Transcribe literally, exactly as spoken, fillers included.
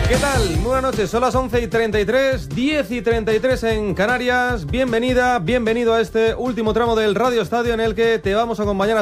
¿Qué tal? Muy buenas noches, son las once y treinta y tres, diez y treinta y tres en Canarias. Bienvenida, bienvenido a este último tramo del Radio Estadio en el que te vamos a acompañar